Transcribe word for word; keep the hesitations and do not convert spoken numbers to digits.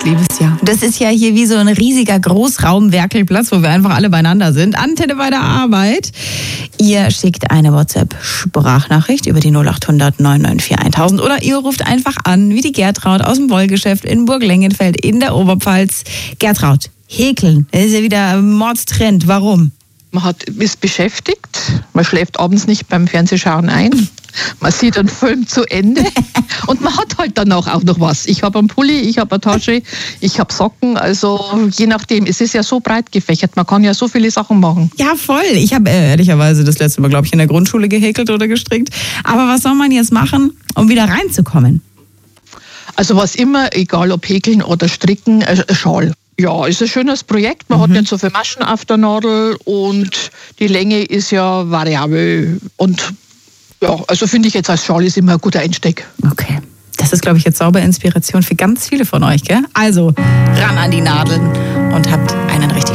liebes Jahr. Das ist ja hier wie so ein riesiger Großraumwerkelplatz, wo wir einfach alle beieinander sind. Antenne bei der Arbeit. Ihr schickt eine WhatsApp-Sprachnachricht über die null acht hundert neun neun vier tausend oder ihr ruft einfach an, wie die Gertraud aus dem Wollgeschäft in Burg-Lengenfeld in der Oberpfalz. Gertraud, häkeln, das ist ja wieder Mordstrend. Warum? Man hat, ist beschäftigt, man schläft abends nicht beim Fernsehschauen ein, man sieht einen Film zu Ende und man hat halt danach auch noch was. Ich habe einen Pulli, ich habe eine Tasche, ich habe Socken, also je nachdem. Es ist ja so breit gefächert, man kann ja so viele Sachen machen. Ja, voll. Ich habe äh, ehrlicherweise das letzte Mal, glaube ich, in der Grundschule gehäkelt oder gestrickt. Aber was soll man jetzt machen, um wieder reinzukommen? Also was immer, egal ob häkeln oder stricken, äh, Schal. Ja, ist ein schönes Projekt. Man mhm. hat nicht so viele Maschen auf der Nadel und die Länge ist ja variabel. Und ja, also finde ich jetzt als Schal ist immer ein guter Einstieg. Okay. Das ist, glaube ich, jetzt saubere Inspiration für ganz viele von euch, gell? Also, ran an die Nadeln und habt einen richtig